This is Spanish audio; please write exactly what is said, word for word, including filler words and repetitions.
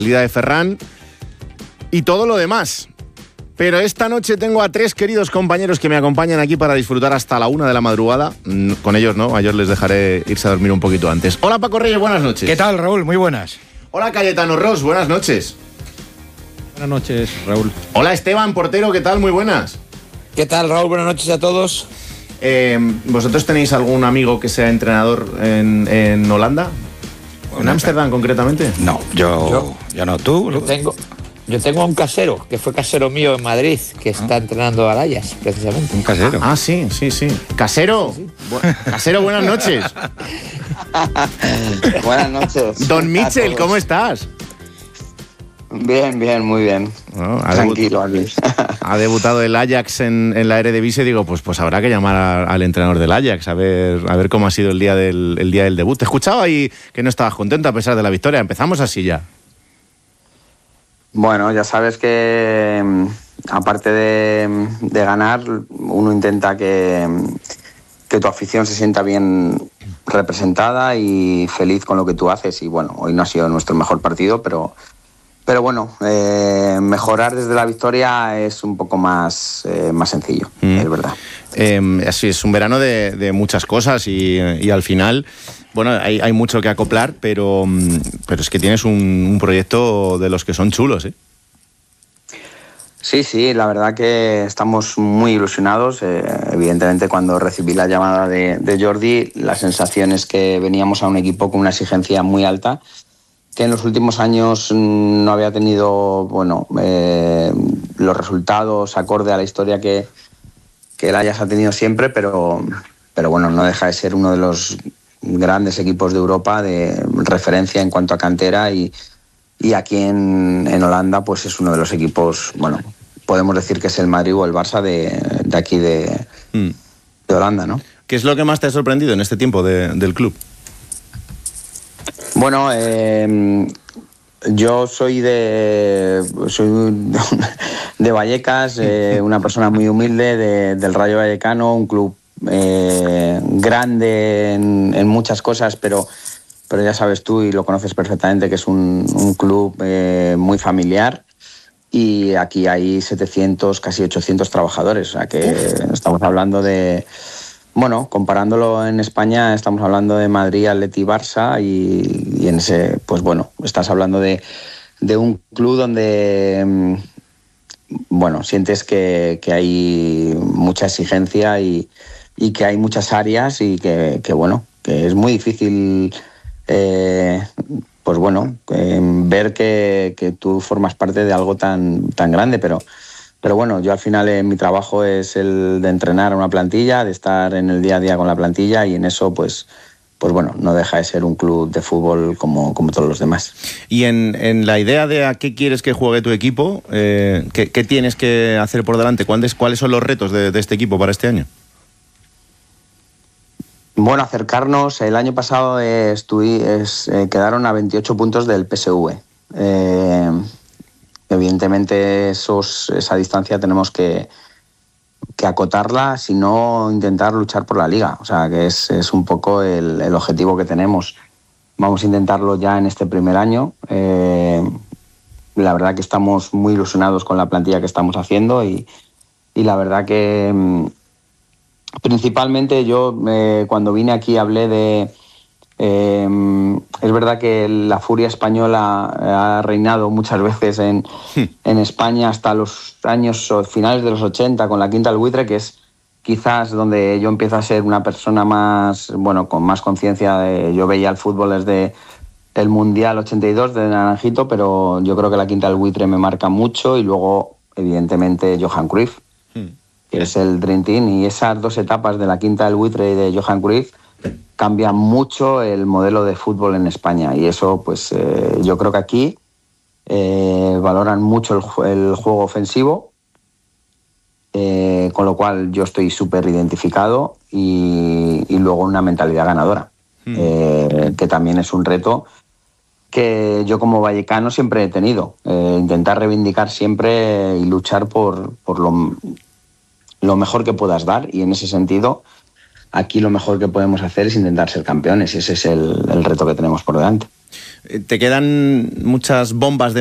salida de Ferran y todo lo demás. Pero esta noche tengo a tres queridos compañeros que me acompañan aquí para disfrutar hasta la una de la madrugada. Con ellos no, a ellos les dejaré irse a dormir un poquito antes. Hola Paco Reyes, buenas noches. ¿Qué tal, Raúl? Muy buenas. Hola Cayetano Ros, buenas noches. Buenas noches, Raúl. Hola Esteban Portero, ¿qué tal? Muy buenas. ¿Qué tal, Raúl? Buenas noches a todos. Eh, ¿Vosotros tenéis algún amigo que sea entrenador en, en Holanda? ¿En Ámsterdam concretamente? No, yo, yo, yo no, ¿tú? Yo tengo, yo tengo un casero, que fue casero mío en Madrid, que está ah. entrenando a Ajax, precisamente. ¿Un casero? Ah, sí, sí, sí. ¿Casero? Sí, sí. Bu- casero, buenas noches. Buenas noches. Don Michel, ¿cómo estás? Bien, bien, muy bien. Bueno, Tranquilo debut- aquí. Ha debutado el Ajax en, en la Eredivisie. Digo, pues, pues habrá que llamar a, al entrenador del Ajax a ver, a ver cómo ha sido el día del, el día del debut. Te escuchaba ahí que no estabas contento a pesar de la victoria. Empezamos así ya. Bueno, ya sabes que aparte de, de ganar, uno intenta que, que tu afición se sienta bien representada y feliz con lo que tú haces. Y bueno, hoy no ha sido nuestro mejor partido, pero... Pero bueno, eh, mejorar desde la victoria es un poco más, eh, más sencillo, mm. es verdad. Eh, así es, un verano de, de muchas cosas y, y al final, bueno, hay, hay mucho que acoplar, pero, pero es que tienes un, un proyecto de los que son chulos, ¿eh? Sí, sí, la verdad que estamos muy ilusionados. Eh, evidentemente, cuando recibí la llamada de, de Jordi, la sensación es que veníamos a un equipo con una exigencia muy alta, que en los últimos años no había tenido, bueno, eh, los resultados acorde a la historia que, que el Ajax ha tenido siempre, pero, pero bueno, no deja de ser uno de los grandes equipos de Europa de referencia en cuanto a cantera y, y aquí en, en Holanda pues es uno de los equipos, bueno, podemos decir que es el Madrid o el Barça de, de aquí de, mm. de Holanda, ¿no? ¿Qué es lo que más te ha sorprendido en este tiempo de, del club? Bueno, eh, yo soy de soy de Vallecas, eh, una persona muy humilde de, del Rayo Vallecano, un club eh, grande en, en muchas cosas, pero, pero ya sabes tú y lo conoces perfectamente que es un, un club eh, muy familiar y aquí hay setecientos, casi ochocientos trabajadores, o sea que estamos hablando de... Bueno, comparándolo en España, estamos hablando de Madrid, Atleti, Barça y, y en ese, pues bueno, estás hablando de, de un club donde, bueno, sientes que, que hay mucha exigencia y, y que hay muchas áreas y que, que bueno, que es muy difícil, eh, pues bueno, eh, ver que, que tú formas parte de algo tan, tan grande, pero... Pero bueno, yo al final eh, mi trabajo es el de entrenar a una plantilla, de estar en el día a día con la plantilla y en eso pues, pues bueno, no deja de ser un club de fútbol como, como todos los demás. Y en, en la idea de a qué quieres que juegue tu equipo, eh, ¿qué, ¿qué tienes que hacer por delante? ¿Cuáles, cuáles son los retos de, de este equipo para este año? Bueno, acercarnos. El año pasado eh, estuvi, es, eh, quedaron a veintiocho puntos del P S V. Eh, Evidentemente esos, esa distancia tenemos que, que acotarla, si no intentar luchar por la Liga. O sea, que es, es un poco el, el objetivo que tenemos. Vamos a intentarlo ya en este primer año. Eh, la verdad que estamos muy ilusionados con la plantilla que estamos haciendo y, y la verdad que principalmente yo eh, cuando vine aquí hablé de... Eh, es verdad que la furia española ha reinado muchas veces en, sí. en España hasta los años finales de los ochenta con la Quinta del Buitre, que es quizás donde yo empiezo a ser una persona más, bueno, con más conciencia. De, yo veía el fútbol desde el Mundial ochenta y dos de Naranjito, pero yo creo que la Quinta del Buitre me marca mucho y luego, evidentemente, Johan Cruyff, sí. que es el Dream Team, y esas dos etapas de la Quinta del Buitre y de Johan Cruyff cambia mucho el modelo de fútbol en España y eso pues eh, yo creo que aquí eh, valoran mucho el, el juego ofensivo, eh, con lo cual yo estoy súper identificado y, y luego una mentalidad ganadora, mm. eh, que también es un reto que yo como vallecano siempre he tenido, eh, intentar reivindicar siempre y luchar por, por lo, lo mejor que puedas dar y en ese sentido aquí lo mejor que podemos hacer es intentar ser campeones y ese es el, el reto que tenemos por delante. ¿te quedan muchas bombas de